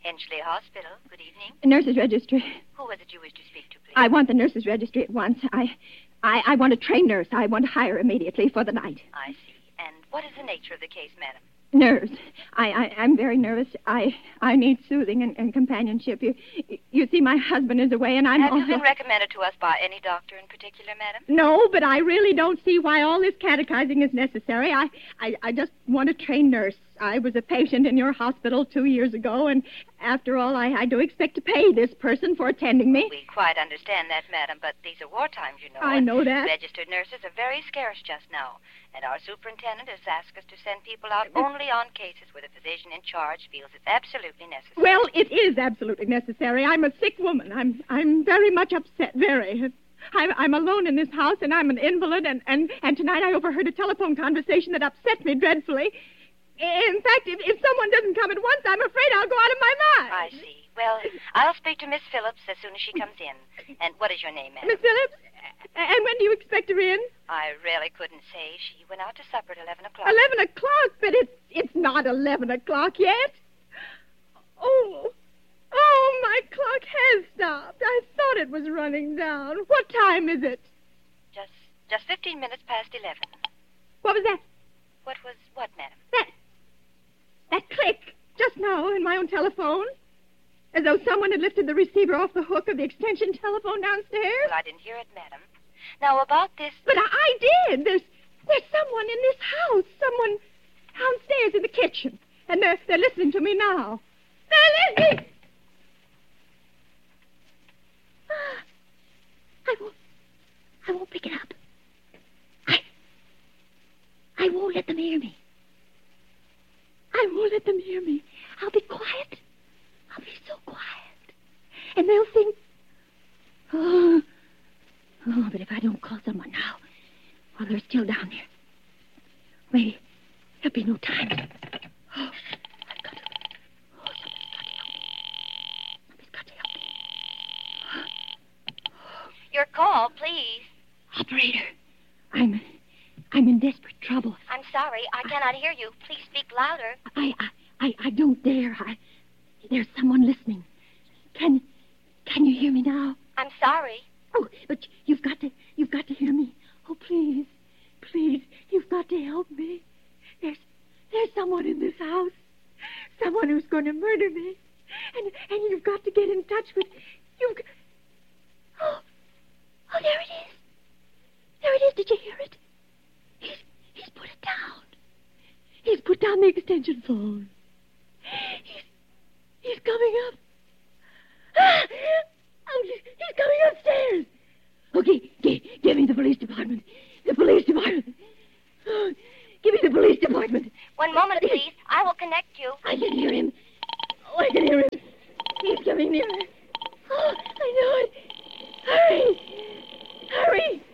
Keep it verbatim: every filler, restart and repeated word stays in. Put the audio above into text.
Enchley Hospital. Good evening. Nurses registry. Who was it you wished to speak to, please? I want the nurses registry at once. I, I, I want a trained nurse. I want to hire immediately for the night. I see. And what is the nature of the case, madam? Nerves. I, I, I'm very nervous. I, I need soothing and, and companionship. You, you see, my husband is away, and I'm Have also... you been recommended to us by any doctor in particular, madam? No, but I really don't see why all this catechizing is necessary. I, I, I just want a trained nurse. I was a patient in your hospital two years ago, and after all, I, I do expect to pay this person for attending me. We quite understand that, madam, but these are war times, you know. I know that. Registered nurses are very scarce just now, and our superintendent has asked us to send people out only on cases where the physician in charge feels it's absolutely necessary. Well, it is absolutely necessary. I'm a sick woman. I'm, I'm very much upset, very. I'm, I'm alone in this house, and I'm an invalid, and, and, and tonight I overheard a telephone conversation that upset me dreadfully. In fact, if, if someone doesn't come at once, I'm afraid I'll go out of my mind. I see. Well, I'll speak to Miss Phillips as soon as she comes in. And what is your name, madam? Miss Phillips? And when do you expect her in? I really couldn't say. She went out to supper at eleven o'clock. Eleven o'clock? But it's, it's not eleven o'clock yet. Oh, oh, my clock has stopped. I thought it was running down. What time is it? Just, just fifteen minutes past eleven. What was that? What was what, madam? That, that click just now in my own telephone. As though someone had lifted the receiver off the hook of the extension telephone downstairs. Well, I didn't hear it, madam. Now, about this... But I, I did. There's there's someone in this house. Someone downstairs in the kitchen. And they're, they're listening to me now. They're listening! I won't... I won't pick it up. I... I won't let them hear me. I won't let them hear me. I'll be quiet. I'll be so quiet. And they'll think... Oh... Oh, but if I don't call someone now, while they're still down there, maybe there'll be no time. Oh, I've got to... Oh, somebody's got to help me. Somebody's got to help me. Oh. Your call, please. Operator, I'm... I'm in desperate trouble. I'm sorry. I cannot hear you. Please speak louder. I... I, I, I don't dare. I... There's someone listening. Can... Can you hear me now? I'm sorry. Oh, but you've got to, you've got to hear me. Oh, please, please, you've got to help me. There's, there's someone in this house, someone who's going to murder me, and and you've got to get in touch with, you've. Got... Oh, oh, there it is, there it is. Did you hear it? He's, he's put it down. He's put down the extension phone. He's, he's coming up. Ah! Oh, he's, he's coming upstairs. Okay, g- give me the police department. The police department. Oh, give me the police department. One moment, please. I will connect you. I can hear him. Oh, I can hear him. He's coming nearer. Oh, I know it. Hurry. Hurry.